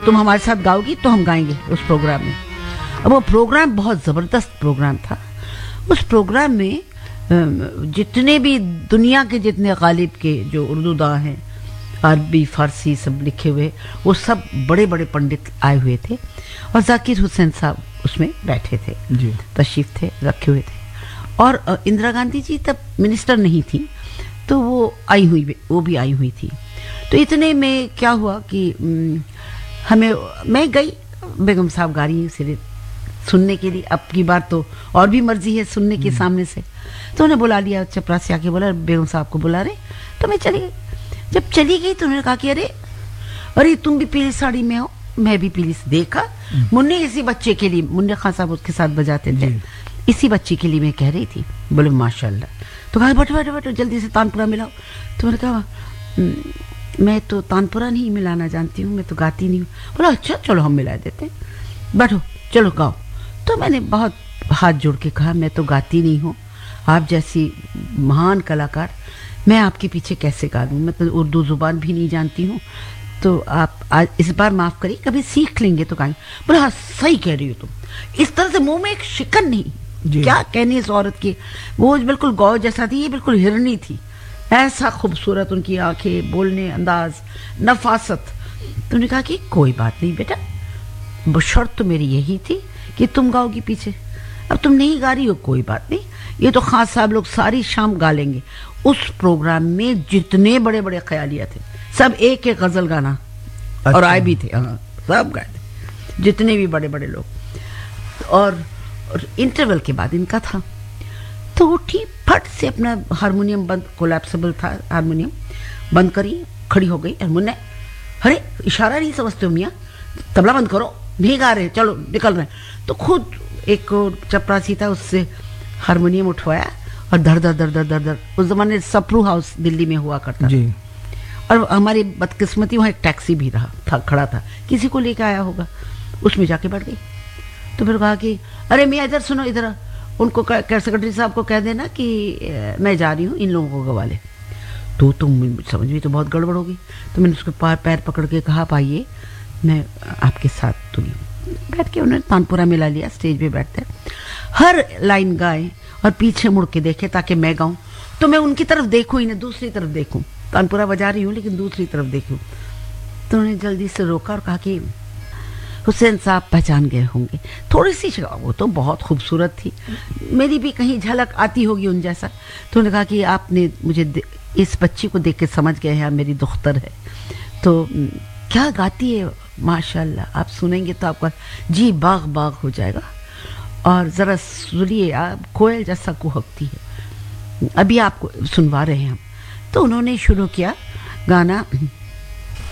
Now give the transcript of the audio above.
तुम हमारे साथ गाओगी तो हम गाएंगे उस प्रोग्राम में। अब वो प्रोग्राम बहुत ज़बरदस्त प्रोग्राम था। उस प्रोग्राम में जितने भी दुनिया के जितने गालिब के जो उर्दू दाँ हैं, अरबी फारसी सब लिखे हुए, वो सब बड़े बड़े पंडित आए हुए थे और जाकिर हुसैन साहब उसमें बैठे थे जी, तशरीफ थे रखे हुए थे। और इंदिरा गांधी जी तब मिनिस्टर नहीं थी तो वो भी आई हुई थी। तो इतने में क्या हुआ कि मैं गई, बेगम साहब गा रही सिरे सुनने के लिए। अब की बार तो और भी मर्जी है सुनने के सामने से, तो उन्हें बुला लिया, चपरासी आके बोला बेगम साहब को बुला रहे, तो मैं चली गई। जब चली गई तो उन्होंने कहा कि अरे तुम भी पीली साड़ी में हो, मैं भी पीली। देखा मुन्ने इसी बच्चे के लिए, मुन्ने खान साहब उसके साथ बजाते थे, इसी बच्चे के लिए मैं कह रही थी। बोले माशाल्लाह। तो कहा बैठो जल्दी से तानपुरा मिलाओ। तो मैंने कहा मैं तो तानपुरा नहीं मिलाना जानती हूँ, मैं तो गाती नहीं हूँ। बोला अच्छा चलो हम मिला देते हैं, बैठो चलो गाओ। तो मैंने बहुत हाथ जोड़ के कहा मैं तो गाती नहीं हूँ, आप जैसी महान कलाकार मैं आपके पीछे कैसे गा दूँ, मैं तो उर्दू ज़ुबान भी नहीं जानती हूँ, तो आप आज इस बार माफ़ करिए, कभी सीख लेंगे तो गाएंगे। बोला हाँ सही कह रही हो तुम। इस तरह से मुंह में एक शिकन नहीं, क्या कहनी इस औरत की। वो बिल्कुल गौ जैसा थी, ये बिल्कुल हिरनी थी, ऐसा खूबसूरत उनकी आंखें, बोलने अंदाज, नफासत। तो उन्होंने कहा कि कोई बात नहीं बेटा, वो शर्त तो मेरी यही थी कि तुम गाओगी पीछे, अब तुम नहीं गा रही हो कोई बात नहीं, ये तो खास साहब लोग सारी शाम गा लेंगे। उस प्रोग्राम में जितने बड़े बड़े ख्यालिया थे सब एक एक गजल गाना और आए भी थे, हाँ सब गाए थे जितने भी बड़े बड़े लोग। और इंटरवल के बाद इनका था, तो उठी फट से अपना हारमोनियम बंद, कोलैप्सिबल था हारमोनियम, बंद करी, खड़ी हो गई। मुन्ने अरे इशारा नहीं समझते हो मियाँ, तबला बंद करो, नहीं गा रहे, चलो निकल रहे। तो खुद एक चपरासी था, उससे हारमोनियम उठवाया और धड़ धड़। उस जमाने में सप्रू हाउस दिल्ली में हुआ करता जी। और हमारी बदकिस्मती वहाँ एक टैक्सी भी खड़ा था, किसी को लेके आया होगा, उसमें जाके बैठ गई। तो फिर कहा कि अरे मियाँ इधर सुनो, इधर उनको सेक्रेटरी साहब को कह देना कि मैं जा रही हूँ, इन लोगों को गवा ले। तो तुम समझ में तो बहुत गड़बड़ होगी। तो मैंने उसके पैर पकड़ के कहा आप आइए, मैं आपके साथ तुम बैठ के। उन्होंने तानपुरा मिला लिया, स्टेज पे बैठते हर लाइन गाए और पीछे मुड़ के देखे ताकि मैं गाऊं, तो मैं उनकी तरफ देखूं ही नहीं, दूसरी तरफ देखूं। तानपुरा बजा रही हूँ लेकिन दूसरी तरफ देखूं। तो उन्होंने जल्दी से रोका और कहा कि हुसैन साहब पहचान गए होंगे, थोड़ी सी, वो तो बहुत खूबसूरत थी, मेरी भी कहीं झलक आती होगी उन जैसा। तो उन्होंने कहा कि आपने मुझे इस बच्ची को देख के समझ गए हैं मेरी दुख्तर है, तो क्या गाती है माशाल्लाह, आप सुनेंगे तो आपका जी बाग बाग हो जाएगा। और ज़रा सुनिए, आप कोयल जैसा कुहकती है, अभी आपको सुनवा रहे हैं हम। तो उन्होंने शुरू किया गाना,